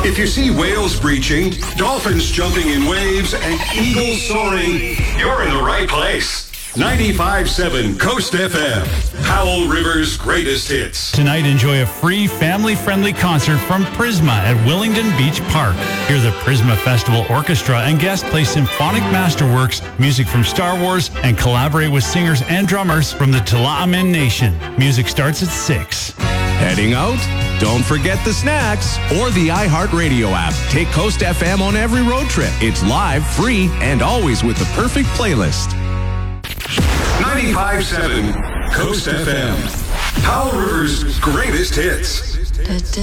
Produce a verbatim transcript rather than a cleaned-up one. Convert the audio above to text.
If you see whales breaching, dolphins jumping in waves, and eagles soaring, you're in the right place. ninety-five point seven Coast F M, Powell River's greatest hits. Tonight, enjoy a free, family-friendly concert from Prisma at Willingdon Beach Park. Hear the Prisma Festival Orchestra and guests play symphonic masterworks, music from Star Wars, and collaborate with singers and drummers from the Tla'amin Nation. Music starts at six. Heading out? Don't forget the snacks or the iHeartRadio app. Take Coast F M on every road trip. It's live, free, and always with the perfect playlist. ninety-five point seven Coast F M, Powell River's greatest hits.